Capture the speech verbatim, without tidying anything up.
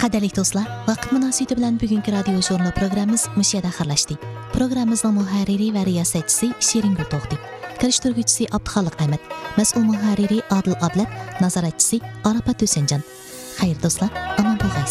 Qadirli do'stlar, vaqt munosabati bilan bugungi radio jurnal programmamiz mushada xarlashdi. Programmamizning muharriri va riyosatchisi Shirin Gulto'xti, kirishtiruvchisi Abduxoliq Ahmad, mas'ul muharriri Adil Ablat, nazoratchisi Arafat Husaynjon. Xayr do'stlar, omon bo'lg'aysiz.